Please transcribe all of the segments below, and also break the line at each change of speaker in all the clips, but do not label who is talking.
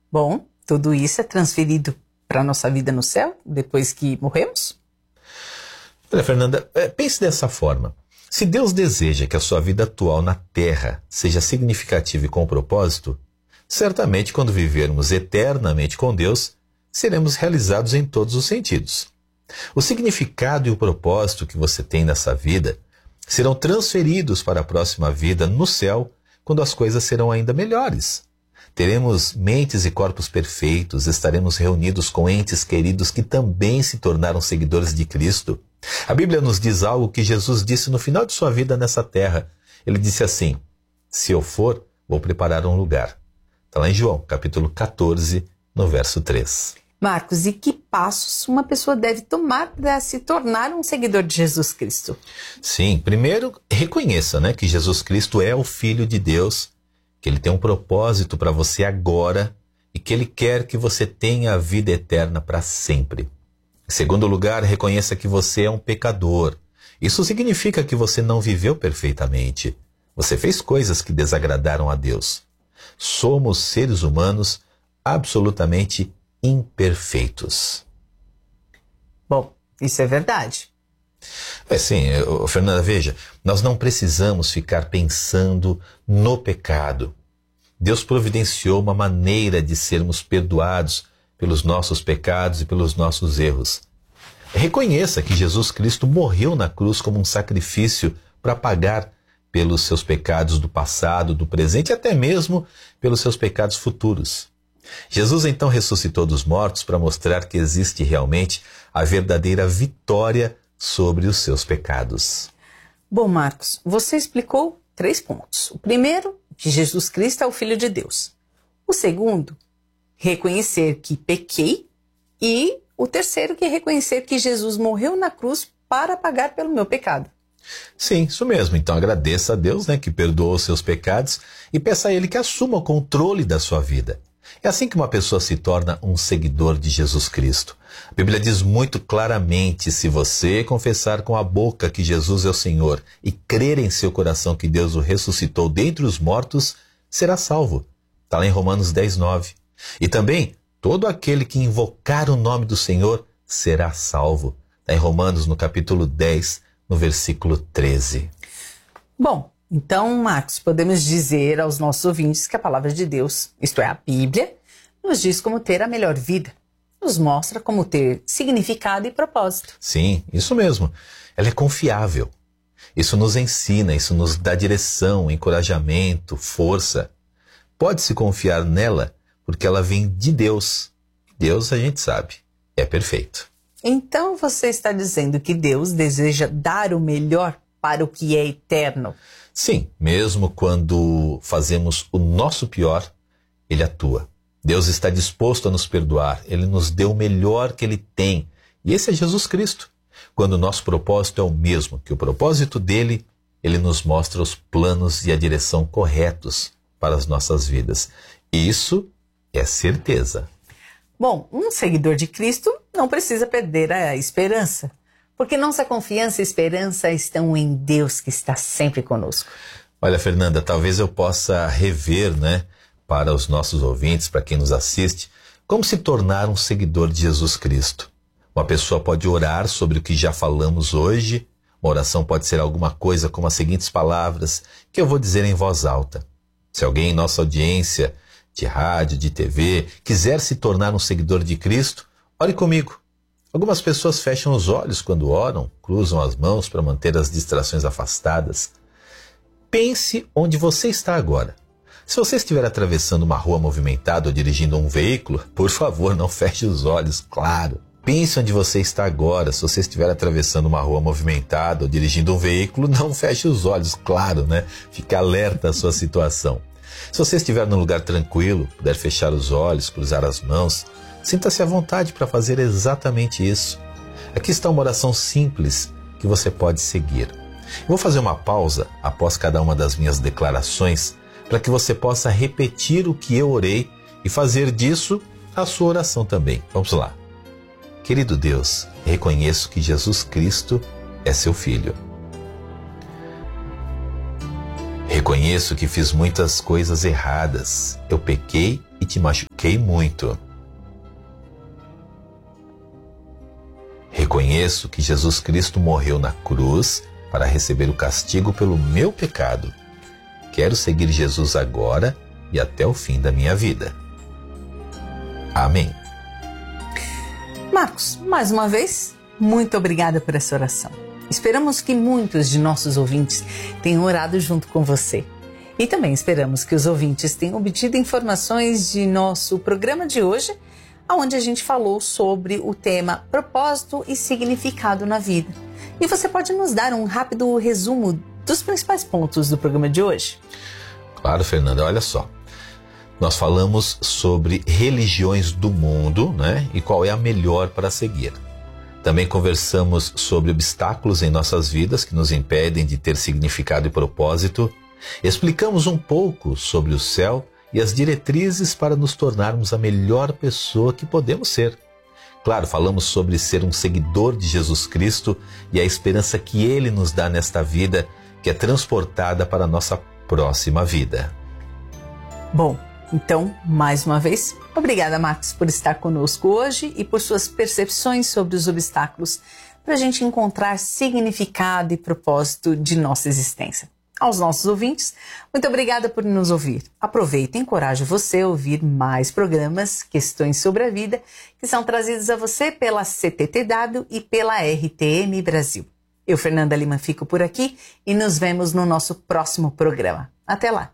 Bom, tudo isso é transferido para a nossa vida no céu, depois que morremos?
Olha, Fernanda, pense dessa forma. Se Deus deseja que a sua vida atual na Terra seja significativa e com propósito, certamente quando vivermos eternamente com Deus, seremos realizados em todos os sentidos. O significado e o propósito que você tem nessa vida serão transferidos para a próxima vida no céu, quando as coisas serão ainda melhores. Teremos mentes e corpos perfeitos, estaremos reunidos com entes queridos que também se tornaram seguidores de Cristo. A Bíblia nos diz algo que Jesus disse no final de sua vida nessa terra. Ele disse assim: se eu for, vou preparar um lugar. Está lá em João, capítulo 14, no verso 3.
Marcos, e que passos uma pessoa deve tomar para se tornar um seguidor de Jesus Cristo?
Sim, primeiro reconheça, que Jesus Cristo é o Filho de Deus, que Ele tem um propósito para você agora e que Ele quer que você tenha a vida eterna para sempre. Em segundo lugar, reconheça que você é um pecador. Isso significa que você não viveu perfeitamente. Você fez coisas que desagradaram a Deus. Somos seres humanos absolutamente imperfeitos.
Bom, isso é verdade.
Sim, Fernanda, veja, nós não precisamos ficar pensando no pecado. Deus providenciou uma maneira de sermos perdoados pelos nossos pecados e pelos nossos erros. Reconheça que Jesus Cristo morreu na cruz como um sacrifício para pagar pelos seus pecados do passado, do presente e até mesmo pelos seus pecados futuros. Jesus então ressuscitou dos mortos para mostrar que existe realmente a verdadeira vitória sobre os seus pecados.
Bom, Marcos, você explicou 3 pontos. O primeiro, que Jesus Cristo é o Filho de Deus. O segundo, reconhecer que pequei. E o terceiro, que é reconhecer que Jesus morreu na cruz para pagar pelo meu pecado.
Sim, isso mesmo. Então agradeça a Deus, que perdoou os seus pecados e peça a Ele que assuma o controle da sua vida. É assim que uma pessoa se torna um seguidor de Jesus Cristo. A Bíblia diz muito claramente: se você confessar com a boca que Jesus é o Senhor e crer em seu coração que Deus o ressuscitou dentre os mortos, será salvo. Está lá em Romanos 10:9. E também, todo aquele que invocar o nome do Senhor será salvo. Está em Romanos, no capítulo 10, no versículo 13.
Bom, então, Marcos, podemos dizer aos nossos ouvintes que a palavra de Deus, isto é, a Bíblia, nos diz como ter a melhor vida. Nos mostra como ter significado e propósito.
Sim, isso mesmo. Ela é confiável. Isso nos ensina, isso nos dá direção, encorajamento, força. Pode-se confiar nela porque ela vem de Deus. Deus, a gente sabe, é perfeito.
Então você está dizendo que Deus deseja dar o melhor para o que é eterno?
Sim, mesmo quando fazemos o nosso pior, Ele atua. Deus está disposto a nos perdoar. Ele nos deu o melhor que Ele tem. E esse é Jesus Cristo. Quando o nosso propósito é o mesmo que o propósito dEle, Ele nos mostra os planos e a direção corretos para as nossas vidas. Isso é certeza.
Bom, um seguidor de Cristo não precisa perder a esperança, porque nossa confiança e esperança estão em Deus, que está sempre conosco.
Olha, Fernanda, talvez eu possa rever, para os nossos ouvintes, para quem nos assiste, como se tornar um seguidor de Jesus Cristo. Uma pessoa pode orar sobre o que já falamos hoje. Uma oração pode ser alguma coisa como as seguintes palavras, que eu vou dizer em voz alta. Se alguém em nossa audiência, de rádio, de TV, quiser se tornar um seguidor de Cristo, ore comigo. Algumas pessoas fecham os olhos quando oram, cruzam as mãos para manter as distrações afastadas. Pense onde você está agora. Se você estiver atravessando uma rua movimentada ou dirigindo um veículo, por favor, não feche os olhos, claro. Pense onde você está agora. Se você estiver atravessando uma rua movimentada ou dirigindo um veículo, não feche os olhos, claro, Fique alerta à sua situação. Se você estiver num lugar tranquilo, puder fechar os olhos, cruzar as mãos, sinta-se à vontade para fazer exatamente isso. Aqui está uma oração simples que você pode seguir. Eu vou fazer uma pausa após cada uma das minhas declarações para que você possa repetir o que eu orei e fazer disso a sua oração também. Vamos lá. Querido Deus, reconheço que Jesus Cristo é seu Filho. Reconheço que fiz muitas coisas erradas. Eu pequei e te machuquei. machuquei muito. Reconheço que Jesus Cristo morreu na cruz para receber o castigo pelo meu pecado. Quero seguir Jesus agora e até o fim da minha vida. Amém.
Marcos, mais uma vez, muito obrigada por essa oração. Esperamos que muitos de nossos ouvintes tenham orado junto com você. E também esperamos que os ouvintes tenham obtido informações de nosso programa de hoje, onde a gente falou sobre o tema propósito e significado na vida. E você pode nos dar um rápido resumo dos principais pontos do programa de hoje?
Claro, Fernanda, olha só. Nós falamos sobre religiões do mundo, né? E qual é a melhor para seguir. Também conversamos sobre obstáculos em nossas vidas que nos impedem de ter significado e propósito. Explicamos um pouco sobre o céu e as diretrizes para nos tornarmos a melhor pessoa que podemos ser. Claro, falamos sobre ser um seguidor de Jesus Cristo e a esperança que Ele nos dá nesta vida, que é transportada para a nossa próxima vida.
Bom, então, mais uma vez, obrigada, Marcos, por estar conosco hoje e por suas percepções sobre os obstáculos para a gente encontrar significado e propósito de nossa existência. Aos nossos ouvintes, muito obrigada por nos ouvir. Aproveita e encorajo você a ouvir mais programas, Questões sobre a Vida, que são trazidos a você pela CTTW e pela RTM Brasil. Eu, Fernanda Lima, fico por aqui e nos vemos no nosso próximo programa. Até lá!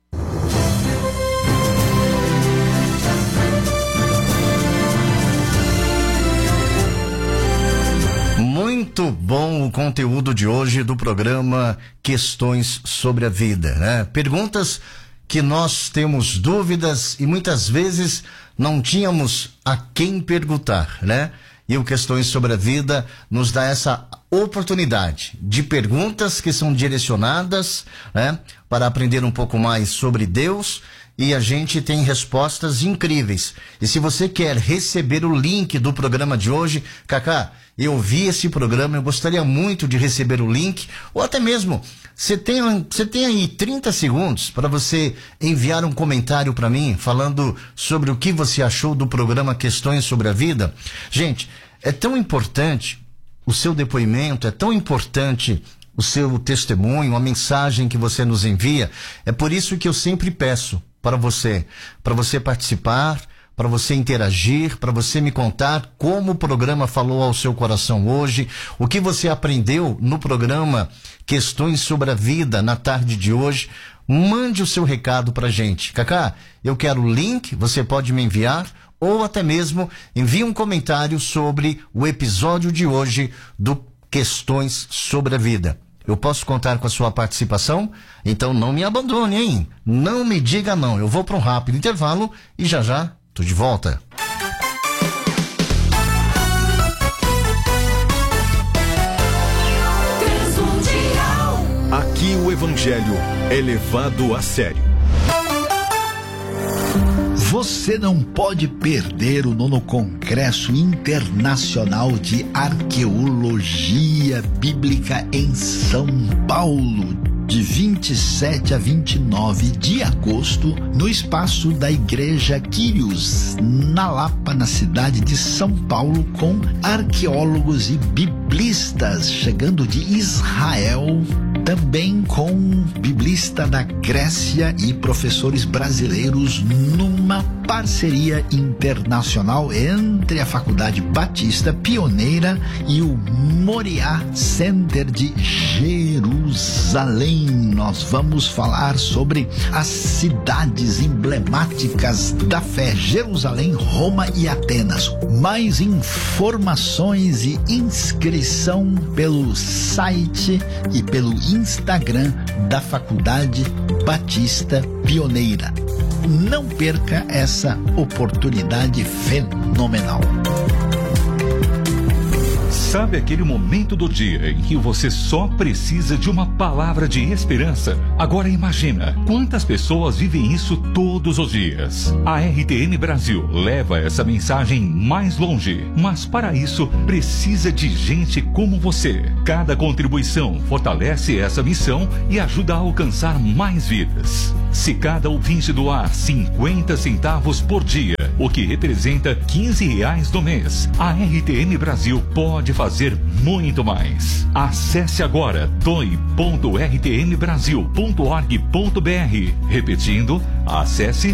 Muito bom o conteúdo de hoje do programa Questões sobre a Vida, né? Perguntas que nós temos dúvidas e muitas vezes não tínhamos a quem perguntar, né? E o Questões sobre a Vida nos dá essa oportunidade de perguntas que são direcionadas, né, para aprender um pouco mais sobre Deus, e a gente tem respostas incríveis. E se você quer receber o link do programa de hoje, Cacá, eu vi esse programa, eu gostaria muito de receber o link, ou até mesmo, você tem aí 30 segundos para você enviar um comentário para mim, falando sobre o que você achou do programa Questões sobre a Vida. Gente, é tão importante o seu depoimento, é tão importante o seu testemunho, a mensagem que você nos envia. É por isso que eu sempre peço para você participar, para você interagir, para você me contar como o programa falou ao seu coração hoje, o que você aprendeu no programa Questões sobre a Vida na tarde de hoje. Mande o seu recado pra gente. Cacá, eu quero o link, você pode me enviar, ou até mesmo envie um comentário sobre o episódio de hoje do Questões sobre a Vida. Eu posso contar com a sua participação? Então não me abandone, hein? Não me diga não. Eu vou para um rápido intervalo e já tô de volta.
Aqui o Evangelho é levado a sério.
Você não pode perder o 9º Congresso Internacional de Arqueologia Bíblica em São Paulo, de 27 a 29 de agosto, no espaço da Igreja Quírios, na Lapa, na cidade de São Paulo, com arqueólogos e biblistas chegando de Israel, também com biblista da Grécia e professores brasileiros, numa parceria internacional entre a Faculdade Batista Pioneira e o Moriá Center de Jerusalém. Nós vamos falar sobre as cidades emblemáticas da fé: Jerusalém, Roma e Atenas. Mais informações e inscrição pelo site e pelo Instagram da Faculdade Batista Pioneira. Não perca essa oportunidade fenomenal.
Sabe aquele momento do dia em que você só precisa de uma palavra de esperança? Agora imagina quantas pessoas vivem isso todos os dias. A RTM Brasil leva essa mensagem mais longe, mas para isso precisa de gente como você. Cada contribuição fortalece essa missão e ajuda a alcançar mais vidas. Se cada ouvinte doar 50 centavos por dia, o que representa R$15 no mês, a RTM Brasil pode fazer muito mais. Acesse agora doe.rtmbrasil.org.br. Repetindo, acesse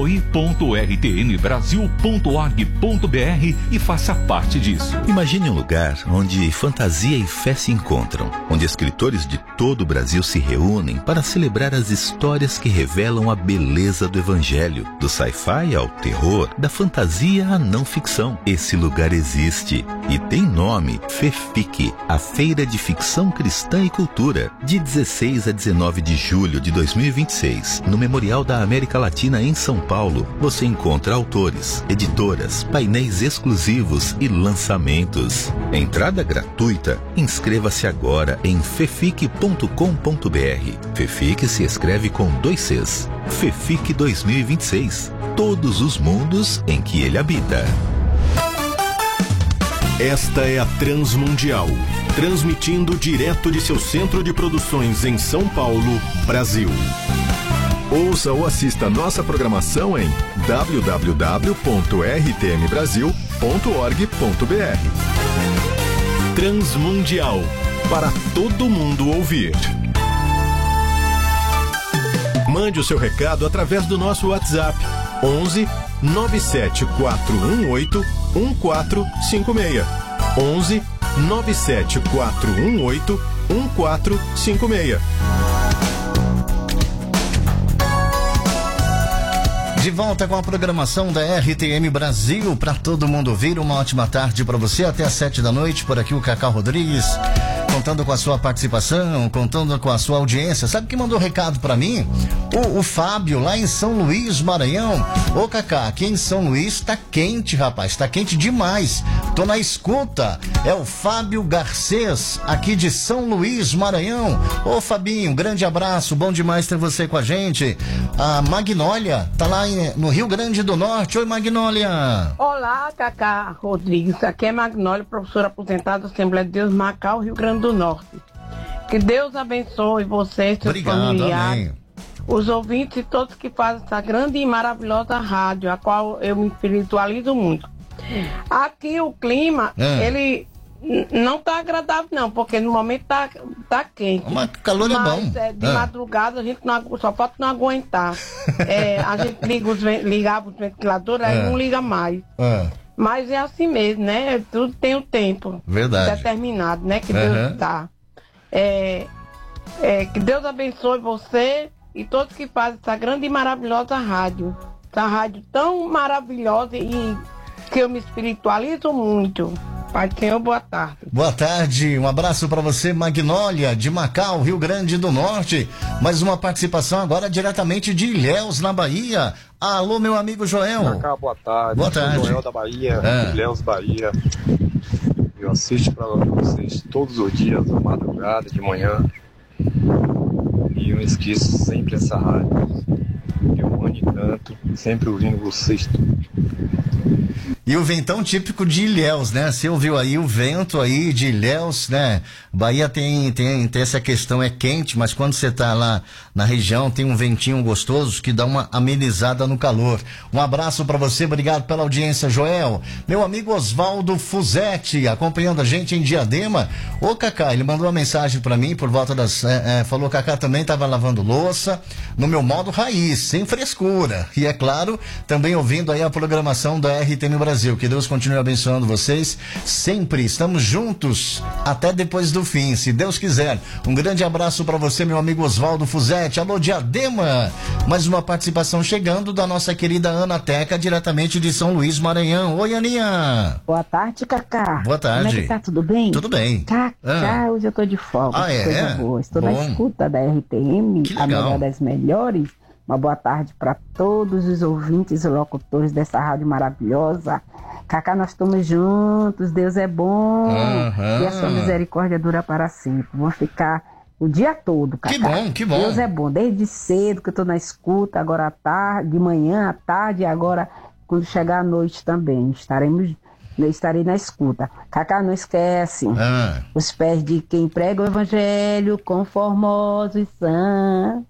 doe.rtmbrasil.org.br e faça parte disso.
Imagine um lugar onde fantasia e fé se encontram, onde escritores de todo o Brasil se reúnem para celebrar as histórias que revelam a beleza do Evangelho, do sci-fi ao terror, da fantasia à não ficção. Esse lugar existe e tem nome: FEFIC, a Feira de Ficção Cristã e Cultura, de 16 a 19 de julho de 2026, no Memorial da América Latina em São Paulo. Você encontra autores, editoras, painéis exclusivos e lançamentos. Entrada gratuita. Inscreva-se agora em fefic.com.br. FEFIC se escreve com 2 Cs. FEFIC 2026. Todos os mundos em que ele habita.
Esta é a Transmundial, transmitindo direto de seu centro de produções em São Paulo, Brasil. Ouça ou assista nossa programação em www.rtmbrasil.org.br. Transmundial, para todo mundo ouvir. Mande o seu recado através do nosso WhatsApp 11 97418 1456. 11 97418 1456.
De volta com a programação da RTM Brasil, para todo mundo ouvir. Uma ótima tarde para você, até às 7 da noite. Por aqui o Cacá Rodrigues, contando com a sua participação, contando com a sua audiência. Sabe quem mandou recado para mim? O Fábio, lá em São Luís, Maranhão. Ô Cacá, aqui em São Luís tá quente, rapaz, tá quente demais. Tô na escuta. É o Fábio Garcês, aqui de São Luís, Maranhão. Ô Fabinho, grande abraço, bom demais ter você com a gente. A Magnólia tá lá no Rio Grande do Norte. Oi, Magnólia.
Olá, Cacá Rodrigues, aqui é Magnólia, professora aposentada da Assembleia de Deus, Macau, Rio Grande do Norte. Que Deus abençoe vocês, seus familiares,
amém.
Os ouvintes e todos que fazem essa grande e maravilhosa rádio, a qual eu me espiritualizo muito. Aqui o clima, ele não tá agradável não, porque no momento tá quente.
Mas calor é bom.
Mas de madrugada a gente só pode não aguentar. A gente ligava os ventiladores, aí não liga mais. Mas é assim mesmo, né? Tudo tem um tempo.
Verdade.
Determinado, né? Que Deus dá. Que Deus abençoe você e todos que fazem essa grande e maravilhosa rádio. Essa rádio tão maravilhosa e que eu me espiritualizo muito. Pai do Senhor, boa tarde.
Boa tarde, um abraço para você, Magnólia, de Macau, Rio Grande do Norte. Mais uma participação agora diretamente de Ilhéus, na Bahia. Alô, meu amigo Joel.
Macau, boa tarde.
Boa tarde.
Joel da Bahia, Ilhéus, Bahia. Eu assisto para vocês todos os dias, à madrugada, de manhã. E eu esqueço sempre essa rádio. Eu amo tanto, sempre ouvindo vocês.
E o ventão típico de Ilhéus, né? Você ouviu aí o vento aí de Ilhéus, né? Bahia tem essa questão, é quente, mas quando você tá lá na região tem um ventinho gostoso que dá uma amenizada no calor. Um abraço para você, obrigado pela audiência, Joel. Meu amigo Oswaldo Fuzetti, acompanhando a gente em Diadema. Ô Cacá, ele mandou uma mensagem para mim por volta das... falou, Cacá também tava lavando louça, no meu modo raiz, sem frescura. E é claro, também ouvindo aí a programação da RTM Brasil. Que Deus continue abençoando vocês. Sempre estamos juntos até depois do fim, se Deus quiser. Um grande abraço para você, meu amigo Oswaldo Fuzetti. Alô, Diadema. Mais uma participação chegando da nossa querida Ana Teca, diretamente de São Luís, Maranhão. Oi, Aninha.
Boa tarde, Cacá.
Boa tarde.
Como é que tá? Tudo bem?
Tudo bem.
Cacá, hoje eu tô de folga. Coisa boa. Estou
Bom.
na escuta da RTM,
Que
a
legal.
melhor das melhores. Uma boa tarde para todos os ouvintes e locutores dessa rádio maravilhosa. Cacá, nós estamos juntos, Deus é bom. E a sua misericórdia dura para sempre. Vamos ficar o dia todo, Cacá.
Que bom.
Deus é bom, desde cedo que eu estou na escuta, agora à tarde, de manhã à tarde, e agora quando chegar à noite também. Eu estarei na escuta. Cacá, não esquece os pés de quem prega o evangelho, com formosos são.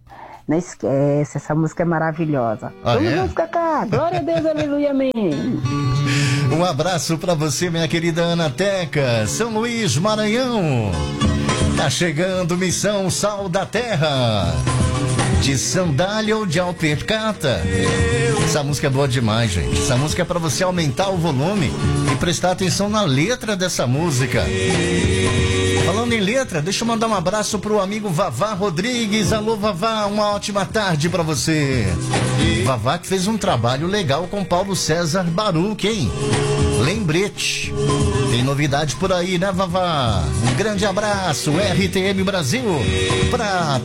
Não esquece, essa música é maravilhosa. Vamos juntos, Cacá. Glória a Deus, aleluia, amém.
Um abraço pra você, minha querida Ana Teca, São Luís, Maranhão. Tá chegando Missão Sal da Terra, de sandália ou de alpercata. Essa música é boa demais, gente. Essa música é pra você aumentar o volume e prestar atenção na letra dessa música. Falando em letra, deixa eu mandar um abraço pro amigo Vavá Rodrigues. Alô, Vavá, uma ótima tarde pra você. Vavá que fez um trabalho legal com Paulo César Baruch, hein? Lembrete. Tem novidade por aí, né, Vavá? Um grande abraço, RTM Brasil, pra